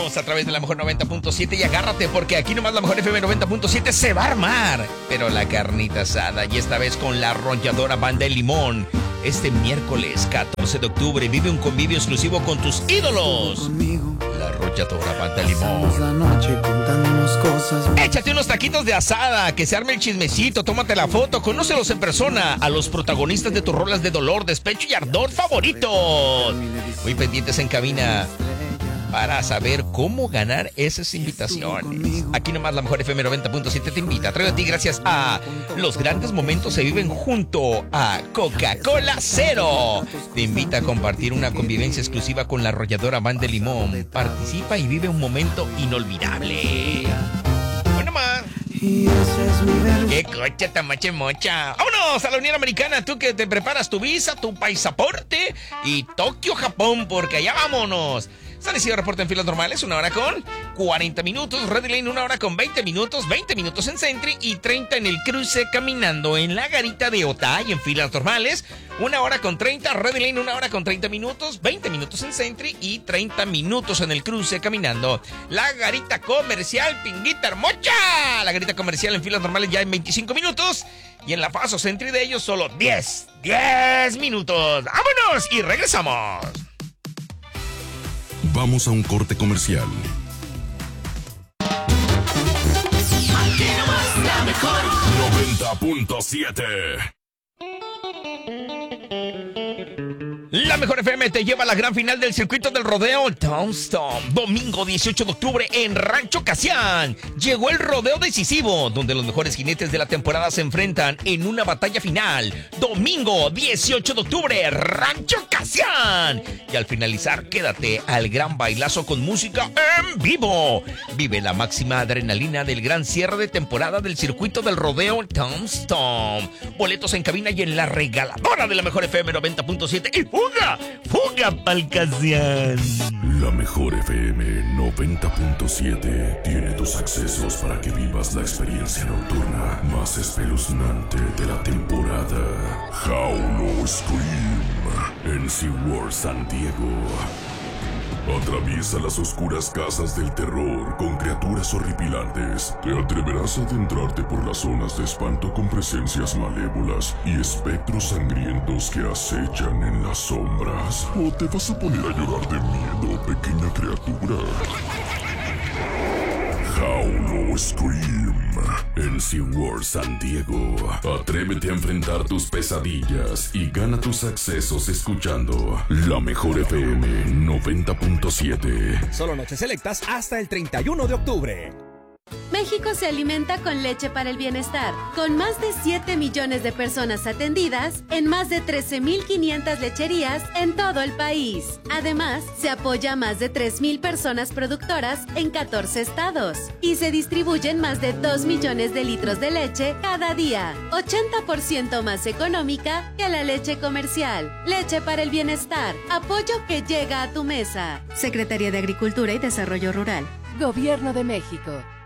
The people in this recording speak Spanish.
Vámonos a través de la mejor 90.7 y agárrate porque aquí nomás la mejor FM 90.7 se va a armar. Pero la carnita asada y esta vez con la arrolladora Banda El Limón. Este miércoles 14 de octubre vive un convivio exclusivo con tus ídolos. La arrolladora Banda El Limón. Échate unos taquitos de asada, que se arme el chismecito, tómate la foto, conócelos en persona a los protagonistas de tus rolas de dolor, despecho y ardor favoritos. Muy pendientes en cabina para saber cómo ganar esas invitaciones. Aquí nomás la mejor FM 90.7 te invita. Traigo a ti gracias a los grandes momentos se viven junto a Coca-Cola Cero. Te invita a compartir una convivencia exclusiva con la arrolladora Banda El Limón. Participa y vive un momento inolvidable. Bueno más. ¡Qué coche tamache mocha! ¡Vámonos a la Unión Americana! Tú que te preparas tu visa, tu pasaporte y Tokio, Japón, porque allá vámonos. San Isidro reporta en filas normales, 1 hora con 40 minutos. Red Lane, 1 hora con 20 minutos. 20 minutos en Sentry y 30 en el cruce caminando. En la garita de Otay, en filas normales, 1 hora con 30. Red Lane, 1 hora con 30 minutos. 20 minutos en Sentry y 30 minutos en el cruce caminando. La garita comercial, Pinguita Hermocha. La garita comercial en filas normales ya en 25 minutos. Y en la Paso Sentry de ellos solo 10 minutos. ¡Vámonos! Y regresamos. Vamos a un corte comercial. Aquí nomás la mejor 90.7. La mejor FM te lleva a la gran final del circuito del rodeo Tombstone. Domingo 18 de octubre en Rancho Casián. Llegó el rodeo decisivo, donde los mejores jinetes de la temporada se enfrentan en una batalla final. Domingo 18 de octubre, Rancho Casián. Y al finalizar, quédate al gran bailazo con música en vivo. Vive la máxima adrenalina del gran cierre de temporada del circuito del rodeo Tombstone. Boletos en cabina y en la regaladora de la mejor FM 90.7. Y ¡fuga pa'l Casián! La mejor FM 90.7 tiene tus accesos para que vivas la experiencia nocturna más espeluznante de la temporada. Howl o Scream en SeaWorld San Diego. Atraviesa las oscuras casas del terror con criaturas horripilantes. Te atreverás a adentrarte por las zonas de espanto con presencias malévolas y espectros sangrientos que acechan en las sombras. ¿O te vas a poner a llorar de miedo, pequeña criatura? Howl o Scream en SeaWorld San Diego. Atrévete a enfrentar tus pesadillas y gana tus accesos escuchando la mejor FM 90.7. Solo noches selectas hasta el 31 de octubre. México se alimenta con leche para el bienestar, con más de 7 millones de personas atendidas en más de 13,500 lecherías en todo el país. Además, se apoya a más de 3,000 personas productoras en 14 estados y se distribuyen más de 2 millones de litros de leche cada día, 80% más económica que la leche comercial. Leche para el bienestar, apoyo que llega a tu mesa. Secretaría de Agricultura y Desarrollo Rural. Gobierno de México.